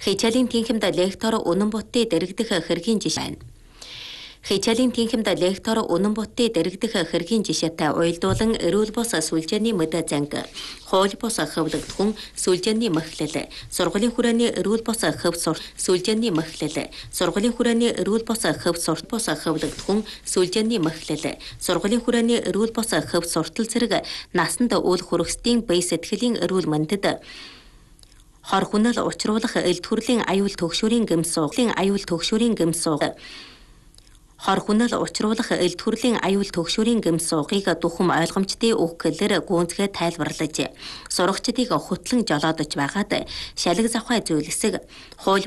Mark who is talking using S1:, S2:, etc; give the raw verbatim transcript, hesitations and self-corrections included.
S1: Хичээлийн тэнхимд лектор үнэн бутыг дэрэгдэх хэргийн жишээ байна. Хичээлийн тэнхимд лектор үнэн бутыг дэрэгдэх хэргийн жишээтэй уялдуулан эрүүл бус сүлжээний мэдээ занг, хууль бус хөвлөгдөхөн сүлжээний мэхлэл, сургуулийн хүрээний эрүүл бус хөв сурт сүлжээний мэхлэл, сургуулийн хүрээний эрүүл бус хөв сурт бус хөвлөгдөхөн сүлжээний мэхлэл, сургуулийн хүрээний эрүүл бус хөв суртал зэрэг насанд үл хүргэсдийн бие сэтгэлийн эрүүл мэндэд хор хүнэл учруулах элд хүрлийн аюул төгшүүрийн гэмсуугын аюул төгшүүрийн гэмсууг хор хүнэл учруулах элд хүрлийн аюул төгшүүрийн гэмсуугыг духам ойлгомжтой өгөхлөөр гүнзгээ тайлбарлаж сурагчдыг хөтлөн жолоодож байгаад шалиг завхай зүйлсэг хууль